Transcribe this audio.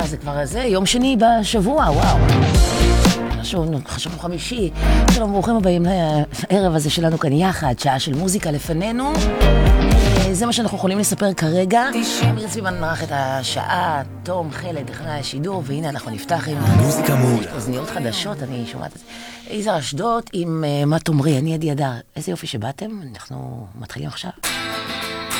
זה כבר זה, יום שני בשבוע, וואו. חשבנו חמישי. שלום, ברוכים הבאים לערב הזה שלנו כאן יחד, שעה של מוזיקה לפנינו. זה מה שאנחנו יכולים לספר כרגע. אמיר צבימן מרח את השעה, תום חלד, תכנה השידור, והנה אנחנו נפתח עם מוזיקה מעולה. אוזניות חדשות, אני שומעת את זה. יזהר אשדות עם מה תאמרי, אני עדי אדר. איזה יופי שבאתם, אנחנו מתחילים עכשיו.